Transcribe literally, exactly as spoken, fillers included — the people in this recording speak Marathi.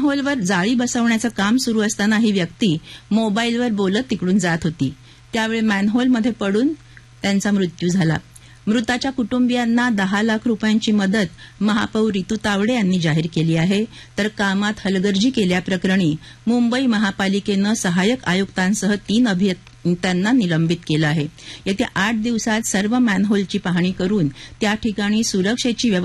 मॅनहोलवर जाळी बसवण्याचं काम सुरू असताना ही व्यक्ती मोबाईलवर बोलत तिकडून जात होती. त्यावेळी मॅनहोलमध्ये पडून त्यांचा मृत्यू झाला. मृताच्या कुटुंबियांना दहा लाख रुपयांची मदत महापौर रितू तावडे यांनी जाहीर केली आहे. तर कामात हलगर्जी केल्याप्रकरणी मुंबई महापालिकेनं सहाय्यक आयुक्तांसह तीन अभियंत्यांना निलंबित केलं आहे. येत्या आठ दिवसात सर्व मॅनहोलची पाहणी करून त्या ठिकाणी सुरक्षेची व्यवस्था